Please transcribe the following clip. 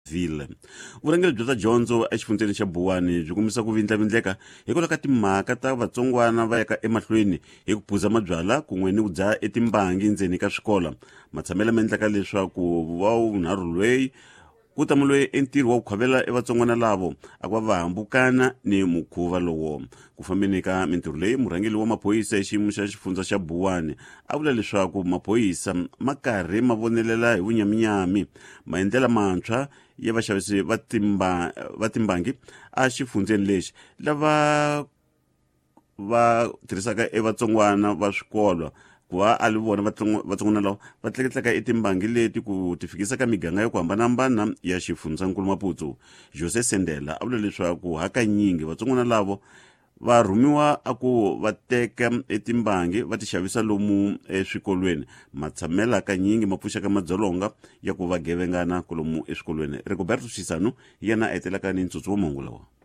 Sharpeville. Vurhangeri bya ta dyondzo exifundzeni xa Buwani byi kumisa ku vindlavindleka hikwalaho ka timhaka ta vatsongwana va yaka emahlweni hi ku phuza mabyala kun'we ni ku dzaha etimbangi ndzeni ka swikola. Matshamelo ma endlaka leswaku va vunharhu loyi ku tamuliwe entirho wa ku khwavela vatsongwana lavo a ku va hambukana ni mukhuva lowo. Ku fambeni ka mintirho leyi, murhangeri wa maphorisa hi xiyimo xa xifundza xa Buwani a vula leswaku maphorisa ma karhi ma vonelela hi vunyaminyami maendlela mantshwa ya vaxavisi va timbangi a xifundzeni lexi lava va tirhisaka vatsongwana va swikolo ku va ali vona vatsongwana lava va tleketlaka etimbangi leti ku ti fikisa ka miganga ya ku hambanahambana ya xifundzankulu Maputo. Jose Sendela a vula leswaku hakanyingi vatsongwana lavo va rhumiwa a ku va teka etimbangi va ti xavisa lomu eswikolweni. Matshamela hakanyingi ma pfuxaka madzolonga ya ku va gevengana kolomu eswikolweni. Rigoberto Shisano yena a etelaka ni ntsotso wa mahungu lawa.